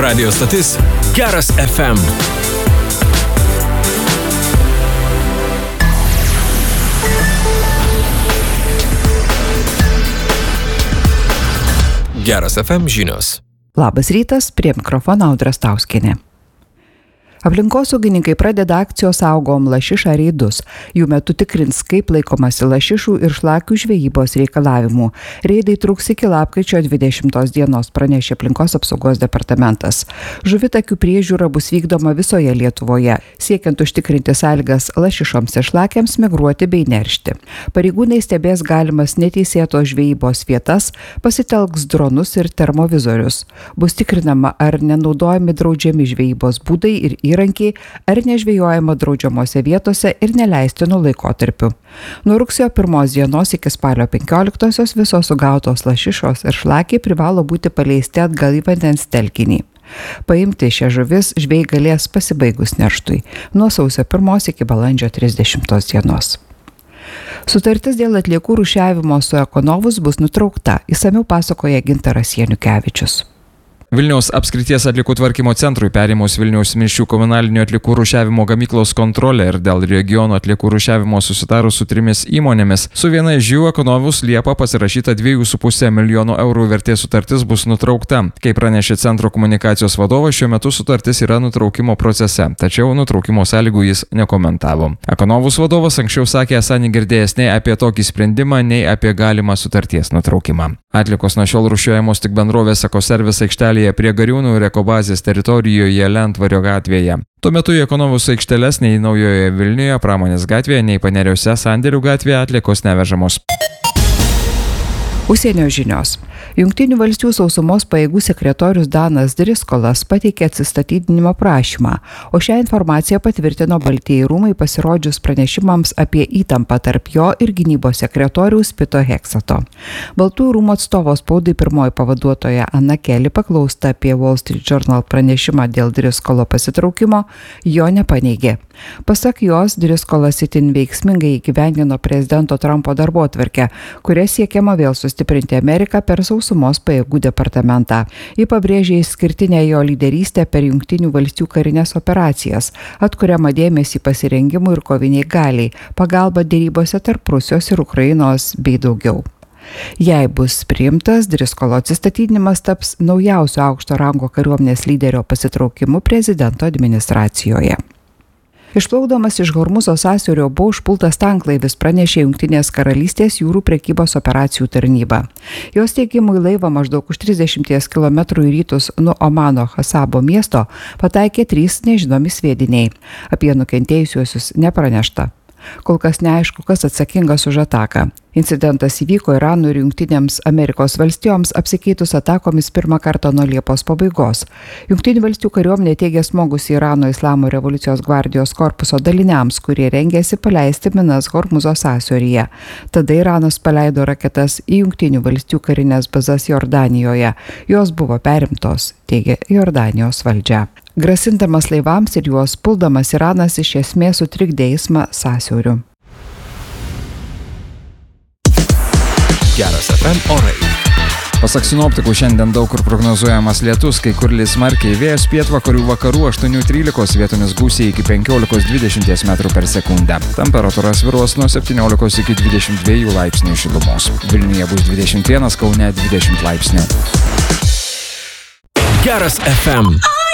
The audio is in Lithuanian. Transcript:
Radio stotis Geras FM. Geras FM žinios. Labas rytas, prie mikrofono Audra Stauskienė. Aplinkosaugininkai pradeda akcijos Saugom lašišą reidus. Jų metu tikrins, kaip laikomasi lašišų ir šlakių žvejybos reikalavimų. Reidai truks iki lapkričio 20 dienos, pranešė Aplinkos apsaugos departamentas. Žuvitakių priežiūra bus vykdoma visoje Lietuvoje, siekiant užtikrinti sąlygas lašišoms ir šlakiams migruoti bei neršti. Pareigūnai stebės galimas neteisėtos žvejybos vietas, pasitelks dronus ir termovizorius. Bus tikrinama, ar nenaudojami draudžiami žvejybos būdai ir įrankiai, ar nežvejojama draudžiamose vietose ir neleistinų laikotarpių. Nuo rugsėjo 1 dienos iki spalio 15 visos sugautos lašišos ir šlakiai privalo būti paleisti atgal į vandens telkinį. Paimti šią žuvis žvejai galės pasibaigus nerštui nuo sausio 1 iki balandžio 30 dienos. Sutartis dėl atliekų rūšiavimo su Ekonovus bus nutraukta, išsamiau pasakoja Gintaras Janukevičius. Vilniaus apskrities atliekų tvarkymo centrui perėmus Vilniaus Mišrių komunalinių atliekų rūšiavimo gamyklos kontrolę ir dėl regiono atliekų rūšiavimo susitarus su 3 įmonėmis, su viena iš jų Ekonovus Liepą pasirašyta 2,5 milijonų eurų vertės sutartis bus nutraukta. Kaip pranešė centro komunikacijos vadovas, šiuo metu sutartis yra nutraukimo procese, tačiau nutraukimo sąlygų jis nekomentavo. Ekonovus vadovas anksčiau sakė, esą negirdėjęs nei apie tokį sprendimą, nei apie galimą sutarties nutraukimą. Atliekos nuo šiol rūšiuojamos tik bendrovės Ekoservis aikštelėje prie Gariūnų ir Ekobazės teritorijoje Lentvario gatvėje. Tuo metu į Ekonovus aikšteles nei Naujojoje Vilniuje, Pramonės gatvėje, nei Paneriuose, Sandėlių gatvėje atliekos nevežamos. Užsienio žinios. Jungtinių valstijų sausumos pajėgų sekretorius Danas Driskolas pateikė atsistatydinimo prašymą, o šią informaciją patvirtino Baltieji rūmai pasirodžius pranešimams apie įtampą tarp jo ir gynybos sekretoriaus Pito Heksato. Baltųjų rūmų atstovo spaudai pirmoji pavaduotoja Anna Kelly paklausta apie Wall Street Journal pranešimą dėl Driskolo pasitraukimo, jo nepaneigė. Pasak jos, Driskolas itin veiksmingai įgyvendino prezidento Trumpo darbotvarkę, kuria siekiama vėl sustiprinti Ameriką per sausumos pajėgų departamentą. Ji pabrėžė išskirtinę jo lyderystę per Jungtinių valstijų karinės operacijas, atkuriamą dėmesį pasirengimui ir koviniai galiai, pagalba dėrybose tarp Rusijos ir Ukrainos bei daugiau. Jei bus priimtas, Driskolo atsistatydinimas taps naujausio aukšto rango kariuomenės lyderio pasitraukimu prezidento administracijoje. Išplaukdamas iš Hormuzo sąsiaurio buvo užpultas tanklaivis, pranešė Jungtinės karalystės jūrų prekybos operacijų tarnyba. Jos teigimu į laivą maždaug už 30 km į rytus nuo Omano Hasabo miesto pataikė 3 nežinomi sviediniai. Apie nukentėjusiuosius nepranešta. Kol kas neaišku, kas atsakingas už ataką. Incidentas įvyko Iranui ir Jungtinėms Amerikos valstijoms apsikeitus atakomis pirmą kartą nuo Liepos pabaigos. Jungtinių valstijų kariuomenė teigia smogusi Irano Islamo revoliucijos gvardijos korpuso daliniams, kurie rengėsi paleisti minas Hormuzo sąsiauryje. Tada Iranas paleido raketas į Jungtinių valstijų karinės bazas Jordanijoje. Jos buvo perimtos, teigia Jordanijos valdžia. Grasindamas laivams ir juos puldamas, Iranas iš esmės sutrikdė eismą sąsiauriu. Geras FM orai. Pasak sinoptikų, šiandien daug kur prognozuojamas lietus, kai kur lis smarkiai, vėjas pietvakarių vakarų 8-13, vietomis gūsiai iki 15-20 metrų per sekundę. Temperatūra svyruos nuo 17 iki 22 laipsnių šilumos. Vilniuje bus 21, Kaune 20 laipsnių. Geras FM.